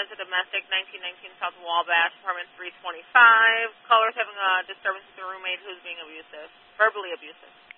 as a domestic, 1919 South Wabash, apartment 325. Caller's having a disturbance with the roommate who's being abusive, verbally abusive.